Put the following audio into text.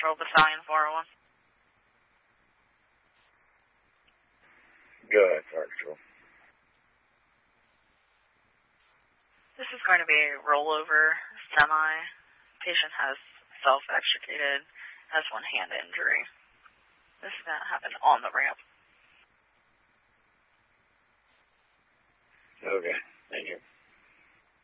Patrol Battalion 401. Go ahead, Fire Patrol. This is going to be a rollover semi. Patient has self-extricated, has one hand injury. This is going to happen on the ramp.